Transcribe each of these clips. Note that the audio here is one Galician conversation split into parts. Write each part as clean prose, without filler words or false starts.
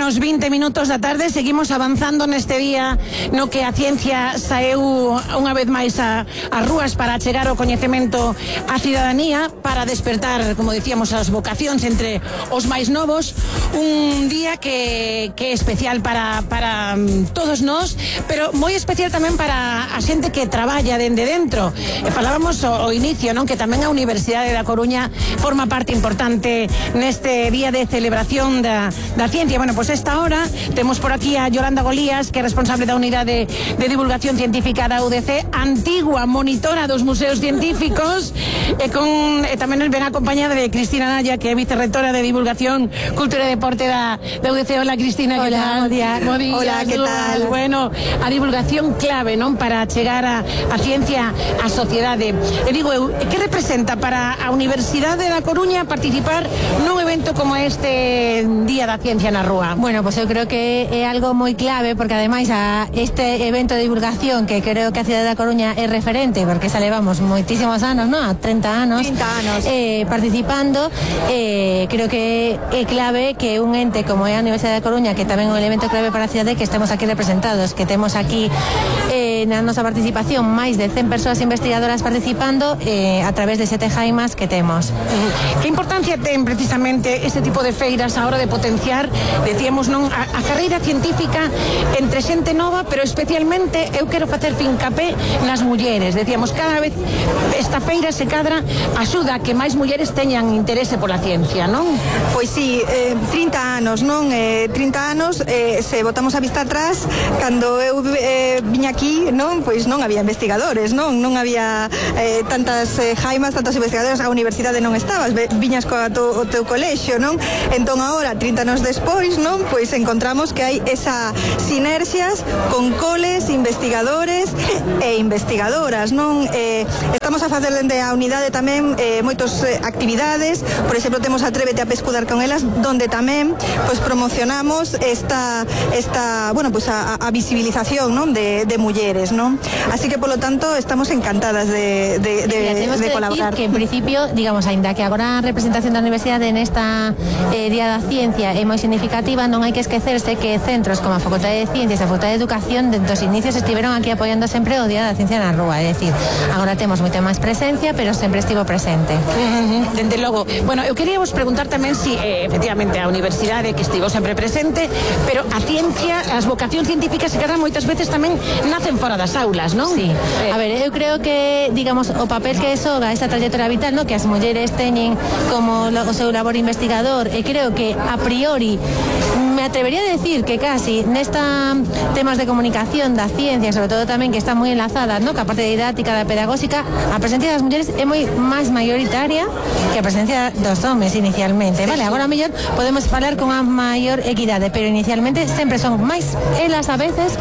menos 20 minutos da tarde, seguimos avanzando neste día no que a ciencia saeu unha vez máis as rúas para chegar o coñecemento á cidadanía, para despertar, como decíamos, as vocacións entre os máis novos. Un día que é especial para todos nós, pero moi especial tamén para a xente que traballa dende dentro. Falábamos ao inicio, non, que tamén a Universidade da Coruña forma parte importante neste día de celebración da ciencia. Bueno, pues esta hora temos por aquí a Yolanda Golías, que é responsable da Unidade de Divulgación Científica da UDC, antigua monitora dos museos científicos, e tamén ven acompañada de Cristina Naya, que é vicerrectora de Divulgación, Cultura e Deporte da UDC. Hola, Cristina, que tal? Hola, que tal? Bueno, a divulgación clave, non, para chegar a ciencia á sociedade. E digo eu, que representa para a Universidade da Coruña participar nun evento como este Día da Ciencia na Rúa? Bueno, pues eu creo que é algo moi clave, porque ademais a este evento de divulgación, que creo que a cidade da Coruña é referente, porque xa levamos moitísimos anos, non? 30 anos participando, creo que é clave que un ente como é a Universidade da Coruña, que tamén é un elemento clave para a cidade, que estemos aquí representados, que temos aquí na nosa participación máis de 100 persoas investigadoras participando a través de 7 jaimas que temos. Que importancia ten precisamente este tipo de feiras a hora de potenciar, decíamos, non, a carreira científica entre xente nova, pero especialmente eu quero facer fincapé nas mulleres. Decíamos, cada vez esta feira se cadra axuda a que máis mulleres teñan interese pola ciencia, non? Pois sí, 30 anos, non? 30 anos, se botamos a vista atrás, cando eu viña aquí, non? Pois non había investigadores, non había tantas jaimas, tantos investigadores, a universidade non estabas, viñas o teu colexio, non? Entón agora, 30 anos despois, non? Pois encontramos que hai esa sinerxias con coles, investigadores e investigadoras, non? Estamos a facer dende a unidade tamén moitas actividades, por exemplo, temos Atrévete a pescudar con elas, donde tamén pois promocionamos esta bueno, pois a visibilización, non, de mulleres, non? Así que polo tanto estamos encantadas de colaborar. Que en principio, digamos, aínda que agora a representación da universidade nesta Día da Ciencia é moi significativa, non hai que esquecerse que centros como a Facultade de Ciencias e a Facultade de Educación desde os inicios estiveron aquí apoiando sempre o Día da Ciencia na Rúa, é dicir, agora temos moita máis presencia, pero sempre estivo presente. Dende logo. Bueno, eu quería vos preguntar tamén si efectivamente a universidade que estivo sempre presente, pero a ciencia, as vocacións científicas se quedan moitas veces tamén nacen fora das aulas, non? Sí. A ver, eu creo que, digamos, o papel que xoga esta trayectoria vital, no, que as mulleres teñen como o seu labor investigador, e creo que a priori me atrevería a decir que casi nesta temas de comunicación da ciencia, sobre todo tamén que está moi enlazada, no, que a parte de didáctica, da pedagóxica, a presencia das mulleres é moi máis maioritaria que a presencia dos homes inicialmente, vale? Agora a mellor podemos falar con a maior equidade, pero inicialmente sempre son máis elas a veces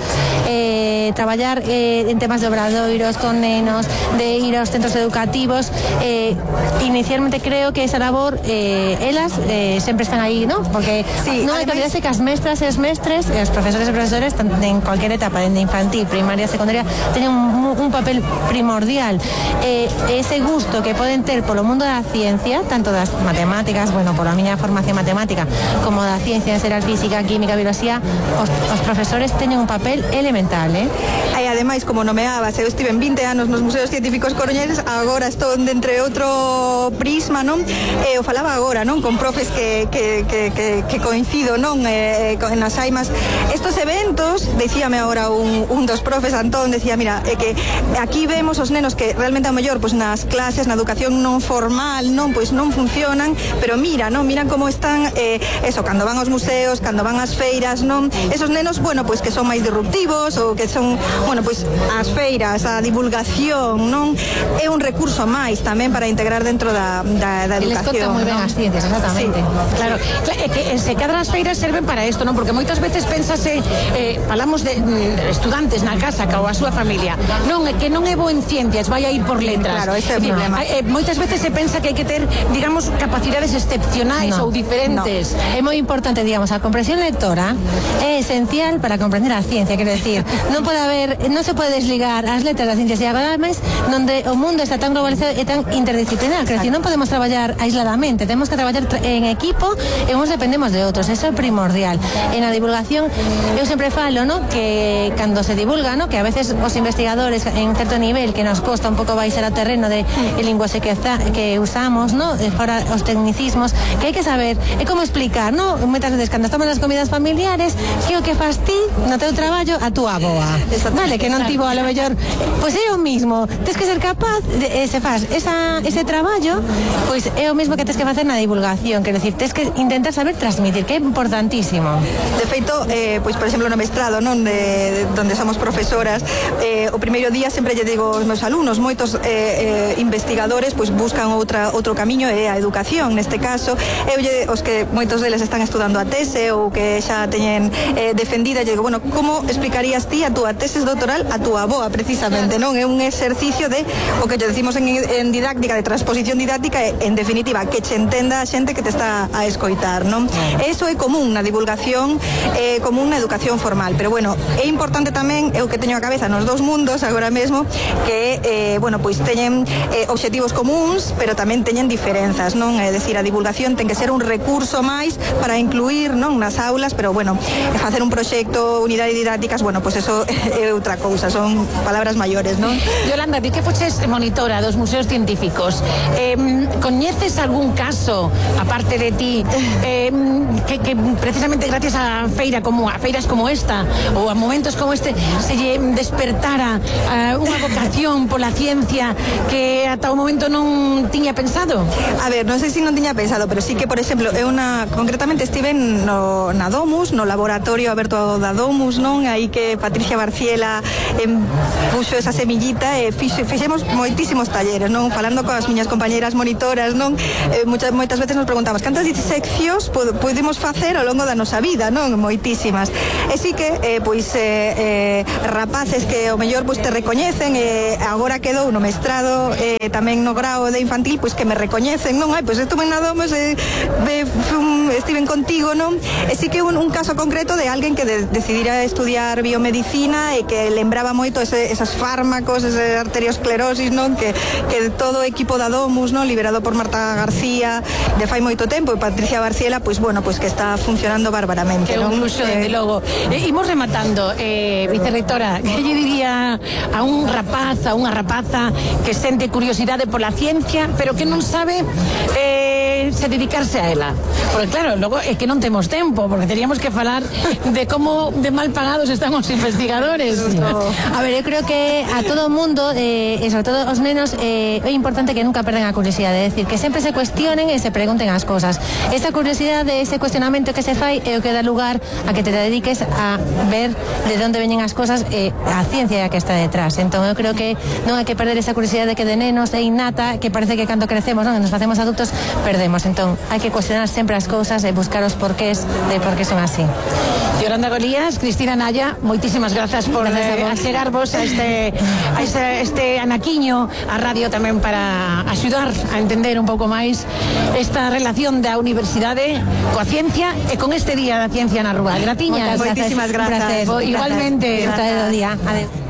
traballar en temas de obradoiros con nenos, de ir aos centros educativos, inicialmente creo que esa labor elas sempre están aí, ¿no? Porque sí, non hai que olvidarse que as mestras e os mestres, e os profesores e profesores en cualquier etapa, dende infantil, primaria, secundaria, teñen un papel primordial. Ese gusto que poden ter polo mundo da ciencia, tanto das matemáticas, bueno, pola miña formación matemática, como da ciencia en xeral, física, química, biología, os profesores teñen un papel elemental, E ademais, como nomeabas, eu estive en 20 anos nos museos científicos coruñeses, agora estou entre outro prisma, non? Eu falaba agora, non, con profes que coincido, non, nas aimas. Estos eventos, decíame agora un dos profes, Antón, decía, mira, que aquí vemos os nenos que realmente a mellor, pois nas clases, na educación non formal, non, pois non funcionan, pero mira, non, miran como están, eso, cando van aos museos, cando van ás feiras, non, esos nenos, bueno, pois que son máis disruptivos, ou que son, bueno, pois as feiras, a divulgación, non, é un recurso máis tamén para integrar dentro da educación. Eles contan moi ben as ciencias, exactamente. Sí, claro, que se cadran as feiras serven para isto, non? Porque moitas veces pensase, falamos de estudantes na casa ou a súa familia, non, que non é bo en ciencias, vai a ir por letras. Claro, ese é o problema. Moitas veces se pensa que hai que ter, digamos, capacidades excepcionais ou diferentes. É moi importante, digamos, a comprensión lectora é esencial para comprender a ciencia, quero decir, non se pode desligar as letras das ciencias, e agora máis onde o mundo está tan globalizado e tan interdisciplinar, que non podemos traballar aisladamente, temos que traballar en equipo e uns dependemos de outros, eso é primordial. real. En a divulgación, eu sempre falo, no, que cando se divulga, no, que a veces os investigadores en certo nivel que nos costa un pouco baixar a terreno de linguaxe que usamos, no, fora os tecnicismos, que hai que saber, é como explicar, no, moitas veces cando estamos nas comidas familiares, que o que fas ti no teu traballo a túa avoa, vale, que non tivo a lo mellor, pois é o mismo, tens que ser capaz de, se faz ese traballo, pois é o mismo que tens que facer na divulgación, quero dicir, tens que intentar saber transmitir, que é importantísimo. De feito, pois por exemplo no mestrado, non, donde somos profesoras, o primeiro día sempre lle digo aos meus alumnos, moitos investigadores pois buscan outro camiño, é a educación neste caso, os que moitos deles están estudando a tese ou que xa teñen defendida, lle digo, bueno, como explicarías ti a túa tesis doctoral a túa avoa, precisamente, non? É un exercicio de o que lle decimos en didáctica, de transposición didáctica, en definitiva, que che entenda a xente que te está a escoitar, non? Eso é común na divulgación, común na educación formal, pero bueno, é importante tamén, eu que teño a cabeza nos dous mundos agora mesmo, que, bueno, pois teñen obxectivos comuns, pero tamén teñen diferenzas, non? É dicir, a divulgación ten que ser un recurso máis para incluir, non, nas aulas, pero bueno, facer un proxecto, unidade didácticas, bueno, pois eso é outra cousa, son palabras maiores, non? Yolanda, ti que foches monitora dos museos científicos, coñeces algún caso, aparte de ti, que precisamente gracias a feiras como esta, ou a momentos como este, se lle despertara unha vocación pola ciencia que ata o momento non tiña pensado? A ver, non sei se non tiña pensado, pero sí que, por exemplo, concretamente estive na Domus, no laboratorio aberto da Domus, non? Aí que Patricia Barciela puxo esa semillita e fixemos moitísimos talleres, non? Falando coas miñas compañeiras monitoras, non? Moitas veces nos preguntamos cantas diseccións podemos facer ao longo da nosa vida, non? Moitísimas. E sí que, rapaces que ao mellor pois te recoñecen, agora quedou no mestrado, tamén no grao de infantil, pois que me recoñecen, non? Pois estuve na Domus, estiven contigo, non? E sí que un caso concreto de alguén que decidira estudiar biomedicina e que lembraba moito esos fármacos, ese arteriosclerosis, non? Que todo o equipo da Domus, non? Liderado por Marta García de fai moito tempo, e Patricia Barciela, pois bueno, pois que está funcionando bárbaramente, non? Que un luxo, desde logo. Imos rematando, vicerreitora, que lle diría a un rapaz, a unha rapaza que sente curiosidade pola ciencia, pero que non sabe se dedicarse a ela? Porque claro, logo é que non temos tempo, porque teríamos que falar de como de mal pagados están os investigadores. A ver, eu creo que a todo o mundo, e sobre todo os nenos, é importante que nunca perden a curiosidade, é dicir, que sempre se cuestionen e se pregunten as cosas. Esa curiosidade, ese cuestionamento que se fai é o que dá lugar a que te dediques a ver de onde veñen as cosas e a ciencia que está detrás. Entón eu creo que non hai que perder esa curiosidade que de nenos é innata, que parece que cando crecemos, non, nos facemos adultos, perdemos. Entón hai que cuestionar sempre as cousas e buscar os porqués de por que son así. Yolanda Golías, Cristina Naya, moitísimas grazas por achegarvos a este anaquiño a radio tamén para axudar a entender un pouco máis esta relación da universidade coa ciencia e con este Día da Ciencia na Rúa. Gratiñas. Moitísimas grazas. Igualmente. Hasta o día. Adeu.